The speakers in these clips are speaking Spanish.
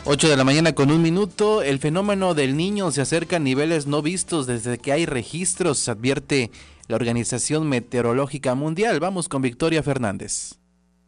8 de la mañana con 1 minuto. El fenómeno del Niño se acerca a niveles no vistos desde que hay registros, advierte la Organización Meteorológica Mundial. Vamos con Victoria Fernández.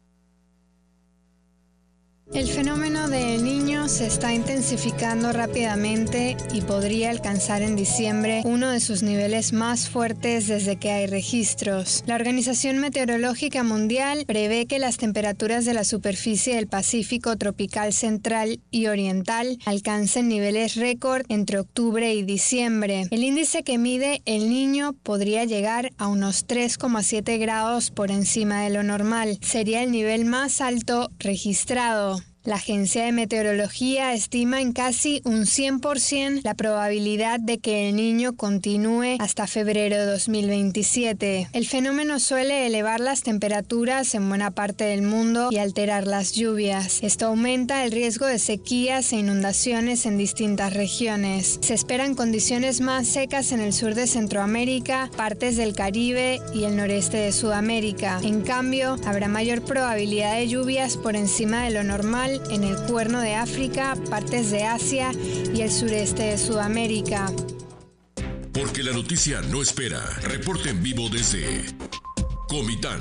El fenómeno del Niño se está intensificando rápidamente y podría alcanzar en diciembre uno de sus niveles más fuertes desde que hay registros. La Organización Meteorológica Mundial prevé que las temperaturas de la superficie del Pacífico tropical central y oriental alcancen niveles récord entre octubre y diciembre. El índice que mide el Niño podría llegar a unos 3,7 grados por encima de lo normal. Sería el nivel más alto registrado. La Agencia de Meteorología estima en casi un 100% la probabilidad de que el Niño continúe hasta febrero de 2027. El fenómeno suele elevar las temperaturas en buena parte del mundo y alterar las lluvias. Esto aumenta el riesgo de sequías e inundaciones en distintas regiones. Se esperan condiciones más secas en el sur de Centroamérica, partes del Caribe y el noreste de Sudamérica. En cambio, habrá mayor probabilidad de lluvias por encima de lo normal en el Cuerno de África, partes de Asia y el sureste de Sudamérica. Porque la noticia no espera. Reporte en vivo desde Comitán.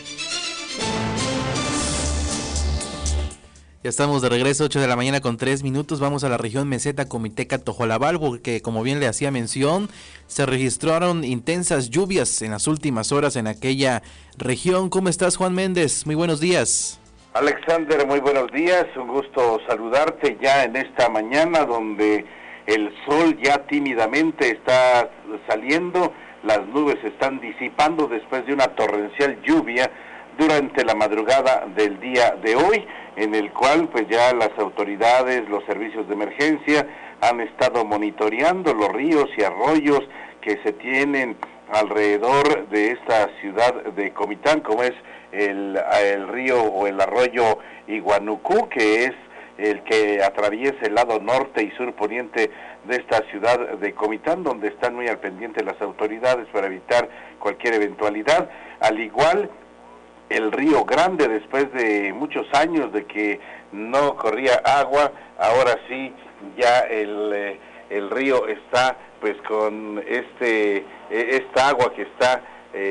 Ya estamos de regreso, 8 de la mañana con 3 minutos. Vamos a la región meseta Comiteca Tojolabal, porque como bien le hacía mención, se registraron intensas lluvias en las últimas horas en aquella región. ¿Cómo estás, Juan Méndez? Muy buenos días. Alexander, muy buenos días, un gusto saludarte ya en esta mañana donde el sol ya tímidamente está saliendo, las nubes se están disipando después de una torrencial lluvia durante la madrugada del día de hoy, en el cual pues ya las autoridades, los servicios de emergencia han estado monitoreando los ríos y arroyos que se tienen alrededor de esta ciudad de Comitán, como es el río o el arroyo Iguanucú, que es el que atraviesa el lado norte y sur poniente de esta ciudad de Comitán, donde están muy al pendiente las autoridades para evitar cualquier eventualidad. Al igual el río Grande, después de muchos años de que no corría agua, ahora sí ya el río está pues con esta agua que está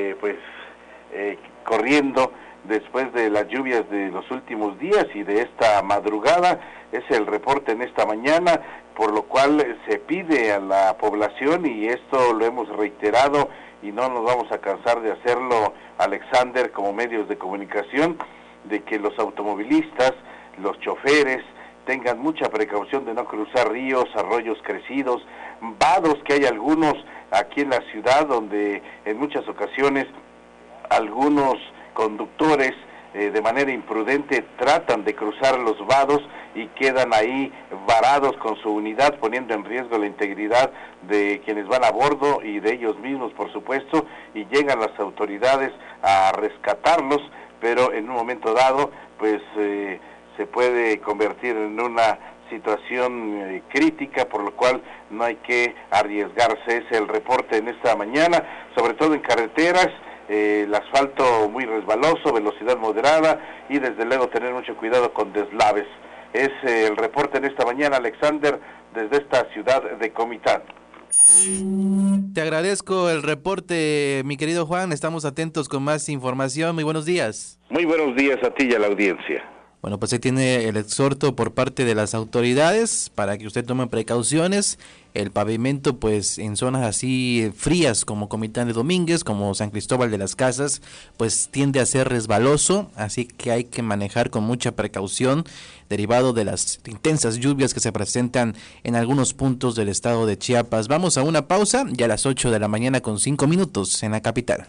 corriendo después de las lluvias de los últimos días y de esta madrugada. Es el reporte en esta mañana, por lo cual se pide a la población, y esto lo hemos reiterado y no nos vamos a cansar de hacerlo, Alexander, como medios de comunicación, de que los automovilistas, los choferes, tengan mucha precaución de no cruzar ríos, arroyos crecidos, vados, que hay algunos aquí en la ciudad donde en muchas ocasiones algunos conductores de manera imprudente tratan de cruzar los vados y quedan ahí varados con su unidad, poniendo en riesgo la integridad de quienes van a bordo y de ellos mismos, por supuesto, y llegan las autoridades a rescatarlos, pero en un momento dado pues se puede convertir en una situación crítica, por lo cual no hay que arriesgarse. Es el reporte en esta mañana, sobre todo en carreteras, el asfalto muy resbaloso, velocidad moderada y desde luego tener mucho cuidado con deslaves. Es el reporte en esta mañana, Alexander, desde esta ciudad de Comitán. Te agradezco el reporte, mi querido Juan, estamos atentos con más información. Muy buenos días. Muy buenos días a ti y a la audiencia. Bueno, pues ahí tiene el exhorto por parte de las autoridades para que usted tome precauciones. El pavimento, pues en zonas así frías como Comitán de Domínguez, como San Cristóbal de las Casas, pues tiende a ser resbaloso, así que hay que manejar con mucha precaución, derivado de las intensas lluvias que se presentan en algunos puntos del estado de Chiapas. Vamos a una pausa, ya a las 8 de la mañana con 5 minutos en la capital.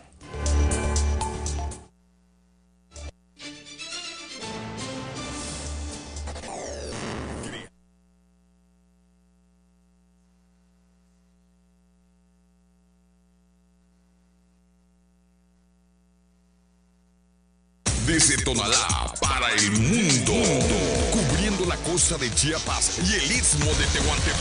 Desde Tonalá para el mundo, cubriendo la costa de Chiapas y el istmo de Tehuantepec.